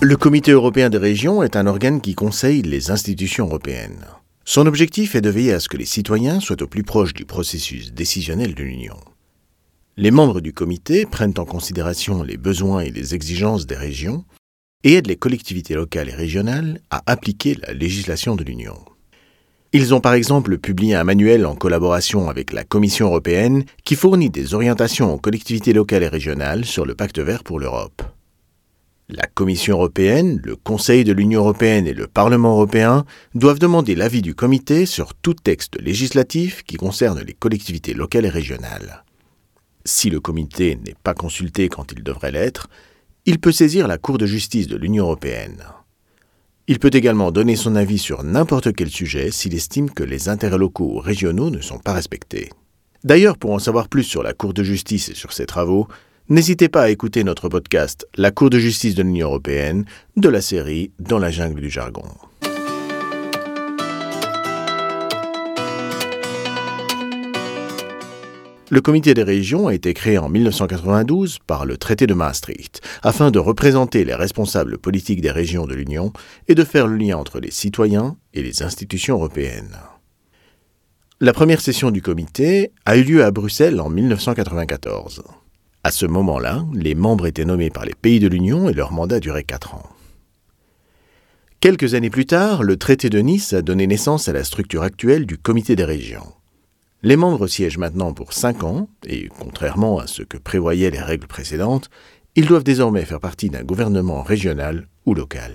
Le Comité européen des régions est un organe qui conseille les institutions européennes. Son objectif est de veiller à ce que les citoyens soient au plus proche du processus décisionnel de l'Union. Les membres du comité prennent en considération les besoins et les exigences des régions et aident les collectivités locales et régionales à appliquer la législation de l'Union. Ils ont par exemple publié un manuel en collaboration avec la Commission européenne qui fournit des orientations aux collectivités locales et régionales sur le Pacte vert pour l'Europe. La Commission européenne, le Conseil de l'Union européenne et le Parlement européen doivent demander l'avis du comité sur tout texte législatif qui concerne les collectivités locales et régionales. Si le comité n'est pas consulté quand il devrait l'être, il peut saisir la Cour de justice de l'Union européenne. Il peut également donner son avis sur n'importe quel sujet s'il estime que les intérêts locaux ou régionaux ne sont pas respectés. D'ailleurs, pour en savoir plus sur la Cour de justice et sur ses travaux, n'hésitez pas à écouter notre podcast « La Cour de justice de l'Union européenne » de la série « Dans la jungle du jargon ». Le Comité des régions a été créé en 1992 par le traité de Maastricht, afin de représenter les responsables politiques des régions de l'Union et de faire le lien entre les citoyens et les institutions européennes. La première session du comité a eu lieu à Bruxelles en 1994. À ce moment-là, les membres étaient nommés par les pays de l'Union et leur mandat durait 4 ans. Quelques années plus tard, le traité de Nice a donné naissance à la structure actuelle du Comité des régions. Les membres siègent maintenant pour 5 ans et, contrairement à ce que prévoyaient les règles précédentes, ils doivent désormais faire partie d'un gouvernement régional ou local.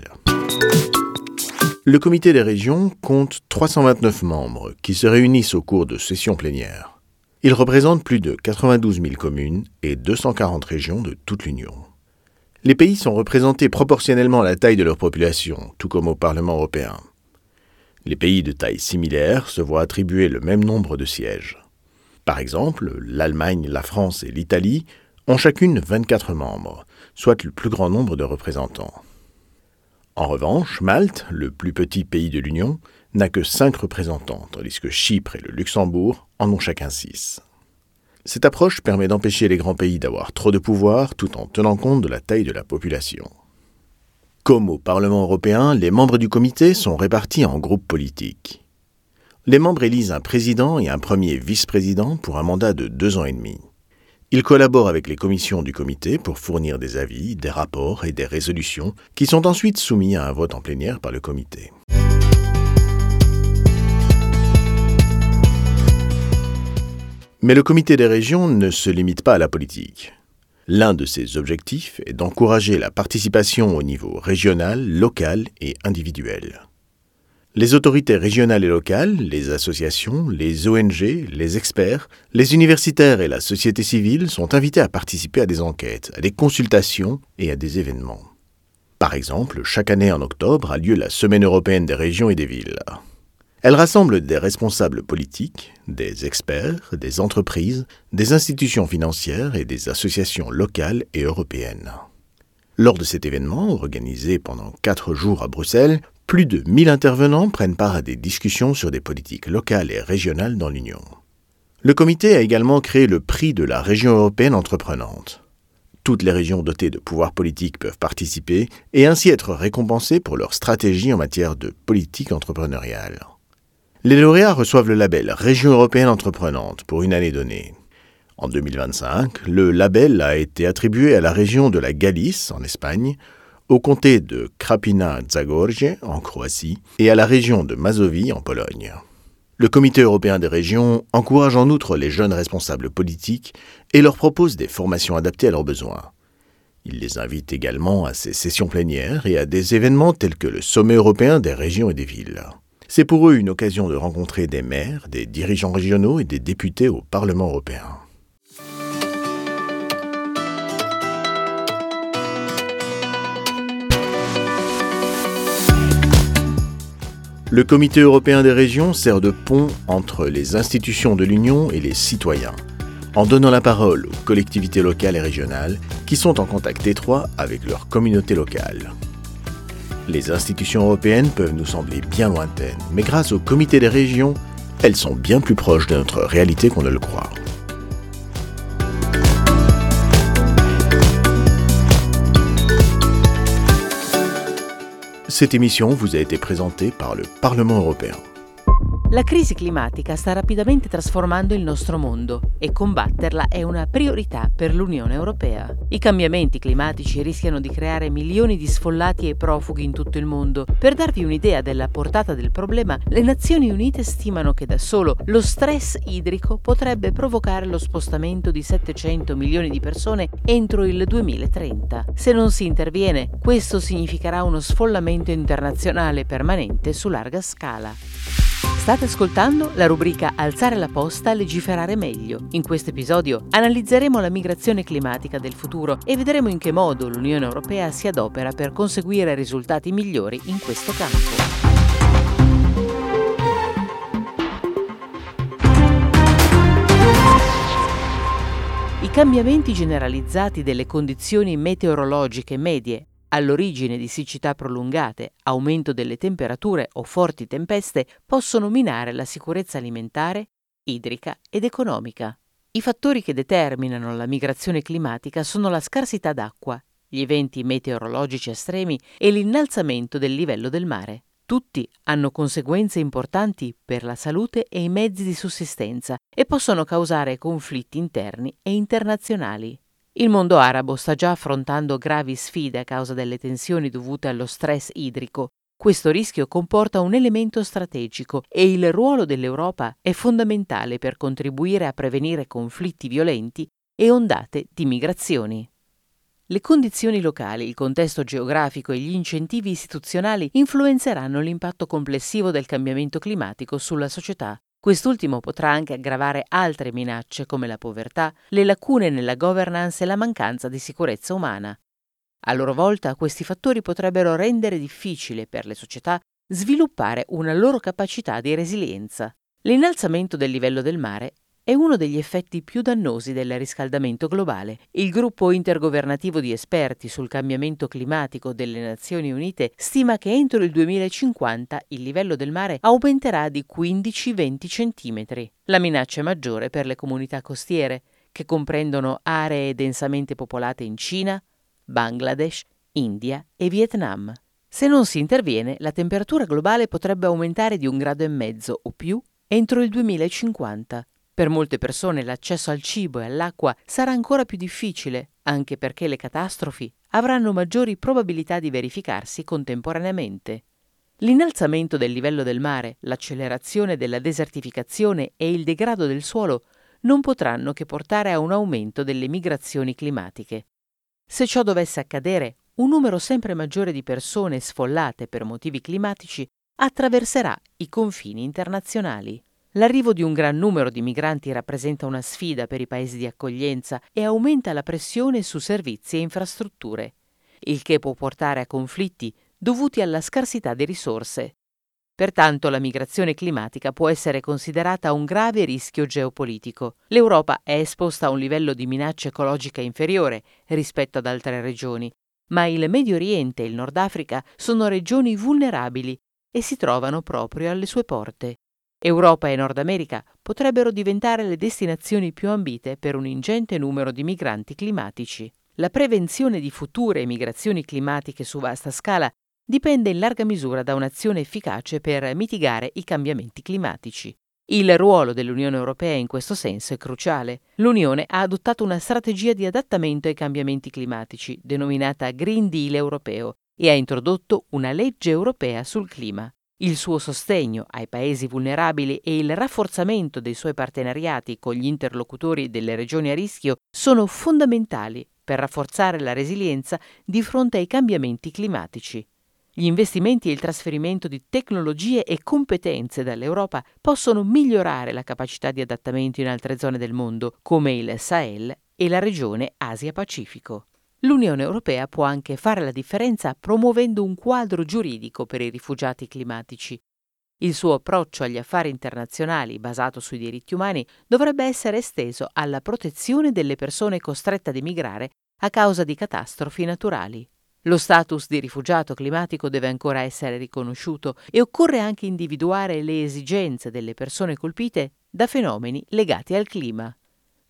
Le Comité des régions compte 329 membres qui se réunissent au cours de sessions plénières. Ils représentent plus de 92 000 communes et 240 régions de toute l'Union. Les pays sont représentés proportionnellement à la taille de leur population, tout comme au Parlement européen. Les pays de taille similaire se voient attribuer le même nombre de sièges. Par exemple, l'Allemagne, la France et l'Italie ont chacune 24 membres, soit le plus grand nombre de représentants. En revanche, Malte, le plus petit pays de l'Union, n'a que 5 représentants, tandis que Chypre et le Luxembourg en ont chacun 6. Cette approche permet d'empêcher les grands pays d'avoir trop de pouvoir tout en tenant compte de la taille de la population. Comme au Parlement européen, les membres du comité sont répartis en groupes politiques. Les membres élisent un président et un premier vice-président pour un mandat de 2 ans et demi. Ils collaborent avec les commissions du comité pour fournir des avis, des rapports et des résolutions qui sont ensuite soumis à un vote en plénière par le comité. Mais le Comité des régions ne se limite pas à la politique. L'un de ses objectifs est d'encourager la participation au niveau régional, local et individuel. Les autorités régionales et locales, les associations, les ONG, les experts, les universitaires et la société civile sont invités à participer à des enquêtes, à des consultations et à des événements. Par exemple, chaque année en octobre a lieu la Semaine européenne des régions et des villes. Elle rassemble des responsables politiques, des experts, des entreprises, des institutions financières et des associations locales et européennes. Lors de cet événement, organisé pendant 4 jours à Bruxelles, plus de 1000 intervenants prennent part à des discussions sur des politiques locales et régionales dans l'Union. Le comité a également créé le prix de la région européenne entreprenante. Toutes les régions dotées de pouvoirs politiques peuvent participer et ainsi être récompensées pour leur stratégie en matière de politique entrepreneuriale. Les lauréats reçoivent le label Région européenne entreprenante pour une année donnée. En 2025, le label a été attribué à la région de la Galice, en Espagne, au comté de Krapina-Zagorje, en Croatie, et à la région de Mazovie, en Pologne. Le Comité européen des régions encourage en outre les jeunes responsables politiques et leur propose des formations adaptées à leurs besoins. Il les invite également à ses sessions plénières et à des événements tels que le Sommet européen des régions et des villes. C'est pour eux une occasion de rencontrer des maires, des dirigeants régionaux et des députés au Parlement européen. Le Comité européen des régions sert de pont entre les institutions de l'Union et les citoyens, en donnant la parole aux collectivités locales et régionales qui sont en contact étroit avec leur communauté locale. Les institutions européennes peuvent nous sembler bien lointaines, mais grâce au Comité des régions, elles sont bien plus proches de notre réalité qu'on ne le croit. Cette émission vous a été présentée par le Parlement européen. La crisi climatica sta rapidamente trasformando il nostro mondo e combatterla è una priorità per l'Unione Europea. I cambiamenti climatici rischiano di creare milioni di sfollati e profughi in tutto il mondo. Per darvi un'idea della portata del problema, le Nazioni Unite stimano che da solo lo stress idrico potrebbe provocare lo spostamento di 700 milioni di persone entro il 2030. Se non si interviene, questo significherà uno sfollamento internazionale permanente su larga scala. State ascoltando la rubrica Alzare la posta, legiferare meglio. In questo episodio analizzeremo la migrazione climatica del futuro e vedremo in che modo l'Unione Europea si adopera per conseguire risultati migliori in questo campo. I cambiamenti generalizzati delle condizioni meteorologiche medie all'origine di siccità prolungate, aumento delle temperature o forti tempeste possono minare la sicurezza alimentare, idrica ed economica. I fattori che determinano la migrazione climatica sono la scarsità d'acqua, gli eventi meteorologici estremi e l'innalzamento del livello del mare. Tutti hanno conseguenze importanti per la salute e i mezzi di sussistenza e possono causare conflitti interni e internazionali. Il mondo arabo sta già affrontando gravi sfide a causa delle tensioni dovute allo stress idrico. Questo rischio comporta un elemento strategico e il ruolo dell'Europa è fondamentale per contribuire a prevenire conflitti violenti e ondate di migrazioni. Le condizioni locali, il contesto geografico e gli incentivi istituzionali influenzeranno l'impatto complessivo del cambiamento climatico sulla società. Quest'ultimo potrà anche aggravare altre minacce come la povertà, le lacune nella governance e la mancanza di sicurezza umana. A loro volta, questi fattori potrebbero rendere difficile per le società sviluppare una loro capacità di resilienza. L'innalzamento del livello del mare è uno degli effetti più dannosi del riscaldamento globale. Il gruppo intergovernativo di esperti sul cambiamento climatico delle Nazioni Unite stima che entro il 2050 il livello del mare aumenterà di 15-20 centimetri. La minaccia è maggiore per le comunità costiere, che comprendono aree densamente popolate in Cina, Bangladesh, India e Vietnam. Se non si interviene, la temperatura globale potrebbe aumentare di 1,5 gradi o più entro il 2050. Per molte persone l'accesso al cibo e all'acqua sarà ancora più difficile, anche perché le catastrofi avranno maggiori probabilità di verificarsi contemporaneamente. L'innalzamento del livello del mare, l'accelerazione della desertificazione e il degrado del suolo non potranno che portare a un aumento delle migrazioni climatiche. Se ciò dovesse accadere, un numero sempre maggiore di persone sfollate per motivi climatici attraverserà i confini internazionali. L'arrivo di un gran numero di migranti rappresenta una sfida per i paesi di accoglienza e aumenta la pressione su servizi e infrastrutture, il che può portare a conflitti dovuti alla scarsità di risorse. Pertanto la migrazione climatica può essere considerata un grave rischio geopolitico. L'Europa è esposta a un livello di minaccia ecologica inferiore rispetto ad altre regioni, ma il Medio Oriente e il Nord Africa sono regioni vulnerabili e si trovano proprio alle sue porte. Europa e Nord America potrebbero diventare le destinazioni più ambite per un ingente numero di migranti climatici. La prevenzione di future migrazioni climatiche su vasta scala dipende in larga misura da un'azione efficace per mitigare i cambiamenti climatici. Il ruolo dell'Unione Europea in questo senso è cruciale. L'Unione ha adottato una strategia di adattamento ai cambiamenti climatici, denominata Green Deal europeo, e ha introdotto una legge europea sul clima. Il suo sostegno ai paesi vulnerabili e il rafforzamento dei suoi partenariati con gli interlocutori delle regioni a rischio sono fondamentali per rafforzare la resilienza di fronte ai cambiamenti climatici. Gli investimenti e il trasferimento di tecnologie e competenze dall'Europa possono migliorare la capacità di adattamento in altre zone del mondo, come il Sahel e la regione Asia-Pacifico. L'Unione Europea può anche fare la differenza promuovendo un quadro giuridico per i rifugiati climatici. Il suo approccio agli affari internazionali, basato sui diritti umani, dovrebbe essere esteso alla protezione delle persone costrette ad emigrare a causa di catastrofi naturali. Lo status di rifugiato climatico deve ancora essere riconosciuto e occorre anche individuare le esigenze delle persone colpite da fenomeni legati al clima.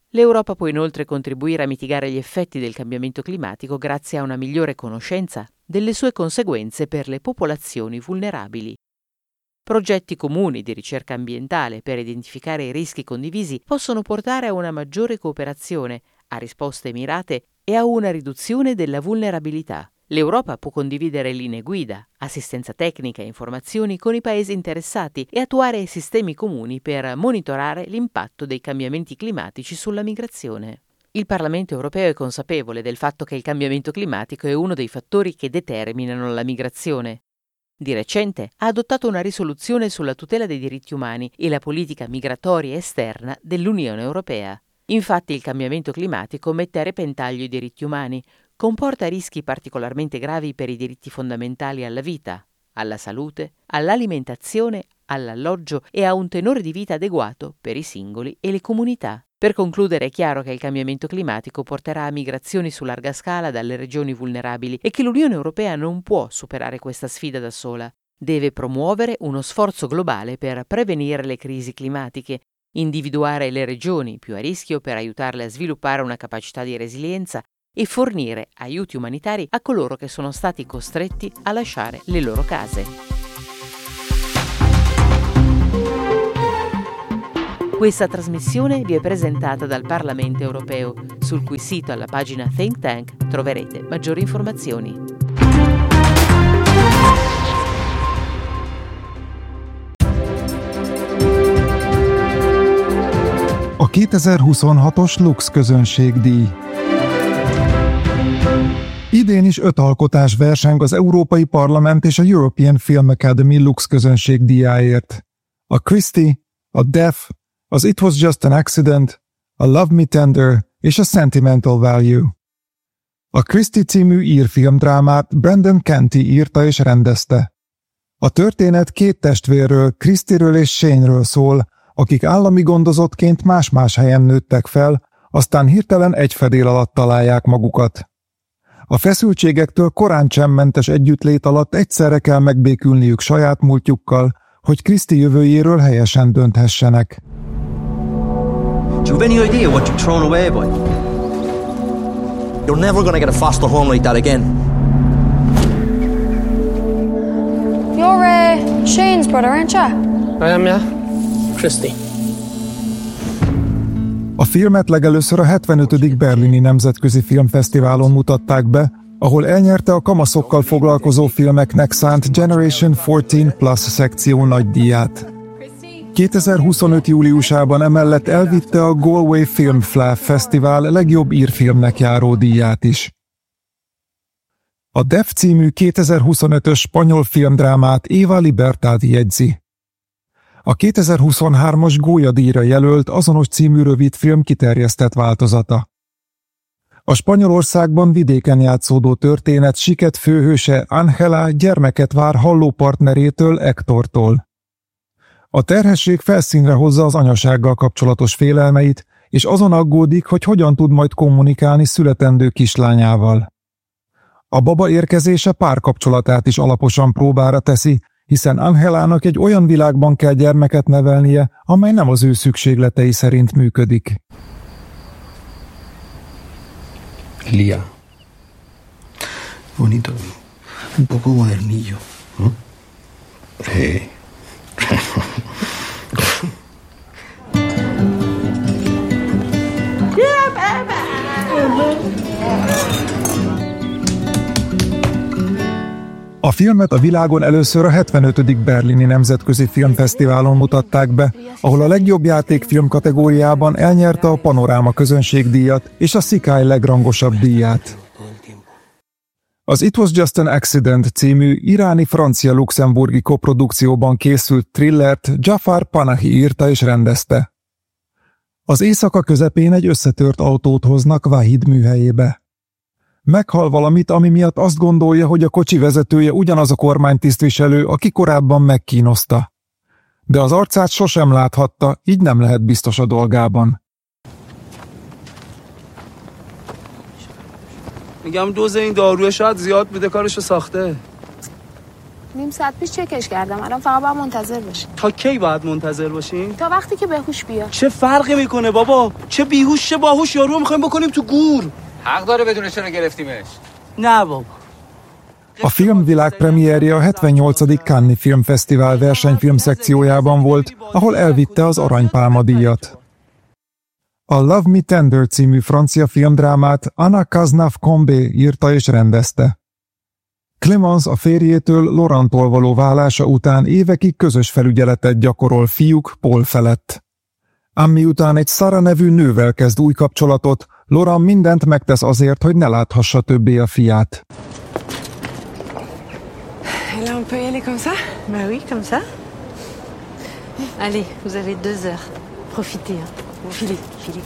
L'Europa può inoltre contribuire a mitigare gli effetti del cambiamento climatico grazie a una migliore conoscenza delle sue conseguenze per le popolazioni vulnerabili. Progetti comuni di ricerca ambientale per identificare i rischi condivisi possono portare a una maggiore cooperazione, a risposte mirate e a una riduzione della vulnerabilità. L'Europa può condividere linee guida, assistenza tecnica e informazioni con i paesi interessati e attuare sistemi comuni per monitorare l'impatto dei cambiamenti climatici sulla migrazione. Il Parlamento europeo è consapevole del fatto che il cambiamento climatico è uno dei fattori che determinano la migrazione. Di recente ha adottato una risoluzione sulla tutela dei diritti umani e la politica migratoria esterna dell'Unione Europea. Infatti il cambiamento climatico mette a repentaglio i diritti umani, comporta rischi particolarmente gravi per i diritti fondamentali alla vita, alla salute, all'alimentazione, all'alloggio e a un tenore di vita adeguato per i singoli e le comunità. Per concludere, è chiaro che il cambiamento climatico porterà a migrazioni su larga scala dalle regioni vulnerabili e che l'Unione Europea non può superare questa sfida da sola. Deve promuovere uno sforzo globale per prevenire le crisi climatiche, individuare le regioni più a rischio per aiutarle a sviluppare una capacità di resilienza e fornire aiuti umanitari a coloro che sono stati costretti a lasciare le loro case. Questa trasmissione vi è presentata dal Parlamento europeo, sul cui sito alla pagina Think Tank troverete maggiori informazioni. A 2026-os Lux közönségdíj. Idén is 5 alkotás verseng az Európai Parlament és a European Film Academy Lux közönségdíjáért. A Christie, a Deaf, az It Was Just an Accident, a Love Me Tender és a Sentimental Value. A Christie című írfilmdrámát Brendan Canty írta és rendezte. A történet 2 testvérről, Christie-ről és Shane-ről szól, akik állami gondozottként más-más helyen nőttek fel, aztán hirtelen egy fedél alatt találják magukat. A feszültségektől korántsem-mentes együttlét alatt egyszerre kell megbékülniük saját múltjukkal, hogy Christie jövőjéről helyesen dönthessenek. Do you have any idea what you've thrown away, boy? You're never gonna get a foster home like that again. You're Shane's brother, aren't you? I am, yeah. Christie. A filmet legelőször a 75. Berlini Nemzetközi Filmfesztiválon mutatták be, ahol elnyerte a kamaszokkal foglalkozó filmeknek szánt Generation 14 Plus szekció nagydíját. 2025. júliusában emellett elvitte a Galway Film Festival legjobb írfilmnek járó díját is. A Deaf című 2025-ös spanyol filmdrámát Eva Libertad jegyzi. A 2023-as Goya-díjra jelölt azonos című rövidfilm kiterjesztett változata. A Spanyolországban vidéken játszódó történet siket főhőse Ángela gyermeket vár hallópartnerétől, Hectortól. A terhesség felszínre hozza az anyasággal kapcsolatos félelmeit, és azon aggódik, hogy hogyan tud majd kommunikálni születendő kislányával. A baba érkezése párkapcsolatát is alaposan próbára teszi, hiszen Angelának egy olyan világban kell gyermeket nevelnie, amely nem az ő szükségletei szerint működik. Elia. Bonito. Un poco modernillo. Sí. A filmet a világon először a 75. Berlini Nemzetközi Filmfesztiválon mutatták be, ahol a legjobb játékfilm kategóriában elnyerte a Panoráma közönségdíjat és a Sky legrangosabb díját. Az It Was Just an Accident című iráni-francia-luxemburgi koprodukcióban készült thrillert Jafar Panahi írta és rendezte. Az éjszaka közepén egy összetört autót hoznak Wahid műhelyébe. Meghal valamit, ami miatt azt gondolja, hogy a kocsi vezetője ugyanaz a kormánytisztviselő, aki korábban megkínozta. De az arcát sosem láthatta, így nem lehet biztos a dolgában. میگم دوز این داروی شاید زیاد بوده کارشو ساخته. نیم ساعت پیش چکش کردم. الان فقط باید منتظر باشیم. تا کی باید منتظر باشیم؟ تا وقتی که بهوش بیاد. چه فرقی میکنه بابا؟ چه بیهوش چه باهوش، یارو میخوایم بکنیم تو گور. حق داره بدون چرا گرفتیمش. نه بابا. A film világpremierje a 78. Cannes Filmfesztivál versenyfilm szekciójában volt, ahol elvitte az Aranypálma díjat. A Love Me Tender című francia filmdrámát Anna Cazenave-Combé írta és rendezte. Clémence a férjétől, Laurenttól való válása után évekig közös felügyeletet gyakorol fiúk Paul felett. Ám miután egy Sarah nevű nővel kezd új kapcsolatot, Laurent mindent megtesz azért, hogy ne láthassa többé a fiát. Là, on peut y aller comme ça? Bah oui, comme ça. Allez, vous avez 2 heures. Profitez, hein. Filez, filez.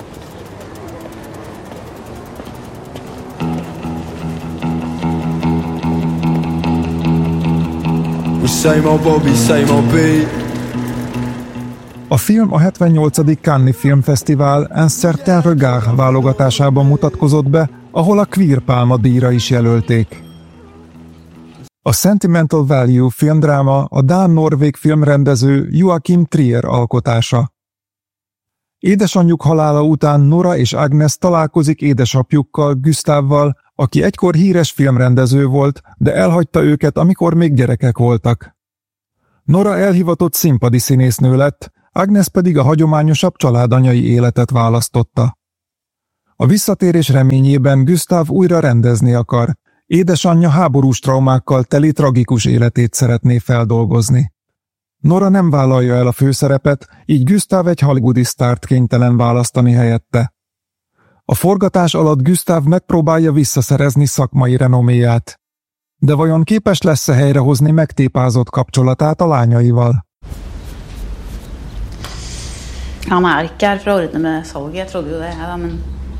A film a 78. Cannes Filmfesztivál Un certain regard válogatásában mutatkozott be, ahol a Queer Pálma díjra is jelölték. A Sentimental Value filmdráma a dán-norvég filmrendező Joachim Trier alkotása. Édesanyjuk halála után Nora és Agnes találkozik édesapjukkal, Gustavval, aki egykor híres filmrendező volt, de elhagyta őket, amikor még gyerekek voltak. Nora elhivatott színpadi színésznő lett, Agnes pedig a hagyományosabb családanyai életet választotta. A visszatérés reményében Gustav újra rendezni akar. Édesanyja háborús traumákkal teli tragikus életét szeretné feldolgozni. Nora nem vállalja el a főszerepet, így Gustav egy hollywoodi sztárt kénytelen választani helyette. A forgatás alatt Gustav megpróbálja visszaszerezni szakmai renoméját. De vajon képes lesz-e helyrehozni megtépázott kapcsolatát a lányaival? Han ikke her for å ordne med salget, jeg trodde jo det, da, men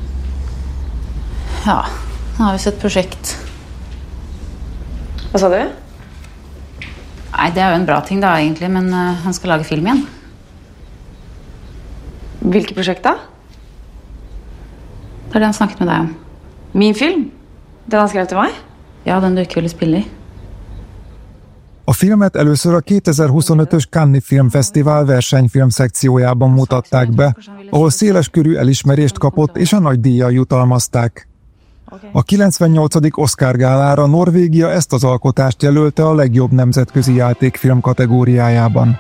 ja, nå har vi så et prosjekt. Hva sa du? Nei, det er jo en bra ting da, egentlig, men han skal lage film igjen. Hvilket prosjekt da? Det er det han snakket med deg om. Min film? Den han skrev til meg? Ja, den du ikke ville spille i. A filmet először a 2025-ös Cannes Filmfesztivál versenyfilm szekciójában mutatták be, ahol széleskörű elismerést kapott és a nagy díjjal jutalmazták. A 98. Oscar gálára Norvégia ezt az alkotást jelölte a legjobb nemzetközi játékfilm kategóriájában.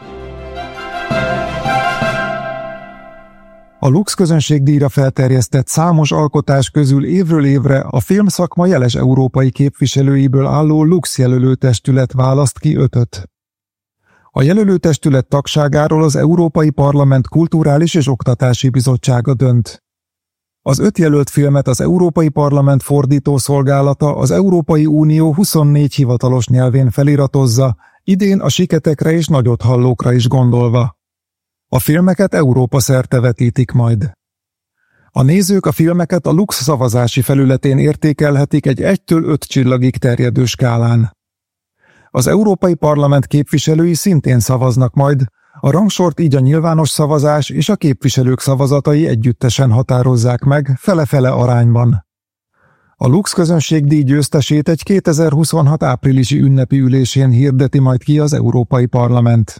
A Lux közönségdíjra felterjesztett számos alkotás közül évről évre a filmszakma jeles európai képviselőiből álló Lux jelölőtestület választ ki 5-öt. A jelölőtestület tagságáról az Európai Parlament Kulturális és Oktatási Bizottsága dönt. Az 5 jelölt filmet az Európai Parlament fordítószolgálata az Európai Unió 24 hivatalos nyelvén feliratozza, idén a siketekre és nagyothallókra is gondolva. A filmeket Európa szerte vetítik majd. A nézők a filmeket a Lux szavazási felületén értékelhetik egy 1-től 5 csillagig terjedő skálán. Az Európai Parlament képviselői szintén szavaznak majd, a rangsort így a nyilvános szavazás és a képviselők szavazatai együttesen határozzák meg, fele-fele arányban. A Lux közönségdíj győztesét egy 2026 áprilisi ünnepi ülésén hirdeti majd ki az Európai Parlament.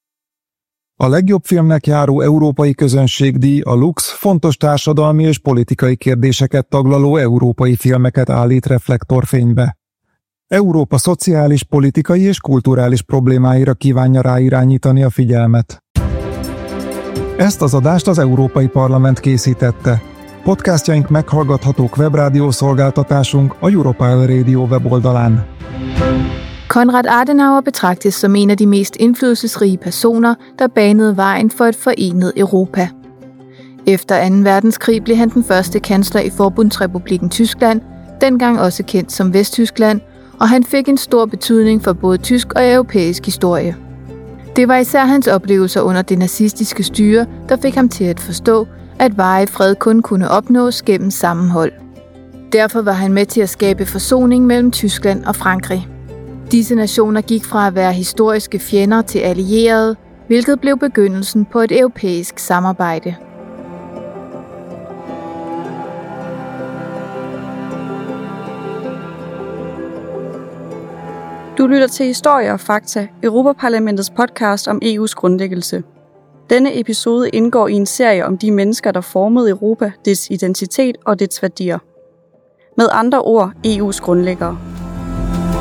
A legjobb filmnek járó európai közönségdíj, a Lux fontos társadalmi és politikai kérdéseket taglaló európai filmeket állít reflektorfénybe. Európa szociális, politikai és kulturális problémáira kívánja ráirányítani a figyelmet. Ezt az adást az Európai Parlament készítette. Podcastjaink meghallgathatók webrádió szolgáltatásunk a Europile Radio weboldalán. Konrad Adenauer betragtes som en af de mest indflydelsesrige personer, der banede vejen for et forenet Europa. Efter 2. verdenskrig blev han den første kansler i Forbundsrepublikken Tyskland, dengang også kendt som Vesttyskland, og han fik en stor betydning for både tysk og europæisk historie. Det var især hans oplevelser under det nazistiske styre, der fik ham til at forstå, at varig fred kun kunne opnås gennem sammenhold. Derfor var han med til at skabe forsoning mellem Tyskland og Frankrig. Disse nationer gik fra at være historiske fjender til allierede, hvilket blev begyndelsen på et europæisk samarbejde. Du lytter til Historie og Fakta, Europaparlamentets podcast om EU's grundlæggelse. Denne episode indgår i en serie om de mennesker, der formede Europa, dets identitet og dets værdier. Med andre ord, EU's grundlæggere.